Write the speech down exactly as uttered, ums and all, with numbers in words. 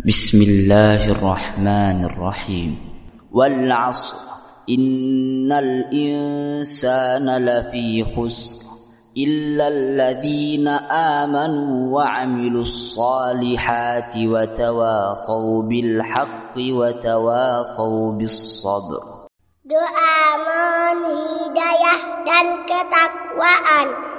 Bismillahirrahmanirrahim. Wal 'ashr innal insana lafi khusr illa alladhina amanu wa 'amilus salihati wa tawasaw bil haqqi wa tawasaw bis sabr. Doa mohon hidayah dan ketakwaan.